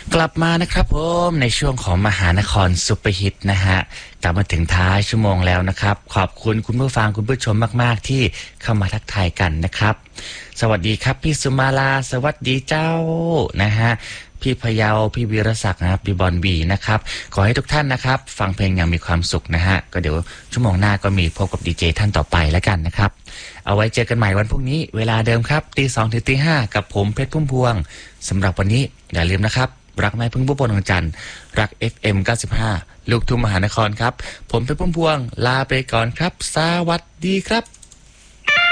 กลับมานะครับผมในช่วงของมหานครซุปเปอร์ฮิตนะฮะกลับมาถึงท้ายชั่วโมงแล้วนะครับขอบคุณคุณผู้ฟังคุณผู้ชมมากๆที่เข้ามาทักทายกันนะครับสวัสดีครับพี่สุมาลาสวัสดีเจ้านะฮะพี่พยาวพี่วีรศักดิ์นะครับพี่บอลบีนะครับขอให้ทุกท่านนะครับฟังเพลงอย่างมีความสุขนะฮะก็เดี๋ยวชั่วโมงหน้าก็มีพบกับดีเจท่านต่อไปแล้วกันนะครับเอาไว้เจอกันใหม่วันพรุ่งนี้เวลาเดิมครับตี 2 ถึงตี 5กับผมเพชรพุ่มพวงสำหรับวันนี้อย่าลืมนะครับรักแม่พึ่งผู้บนของจันทร์รัก FM 95ลูกทุ่งมหานครครับผมเพชรพุ่มพวงลาไปก่อนครับสวัสดีครับ